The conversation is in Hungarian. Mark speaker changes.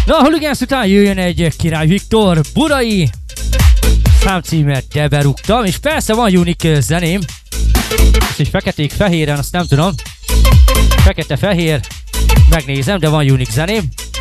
Speaker 1: Na, a Hooligans után jöjjön egy Király Viktor Budai számcímet beberúgtam, és persze van Unique zeném. Ezt is feketék-fehéren, azt nem tudom. Fekete-fehér, megnézem, de van Unique zeném.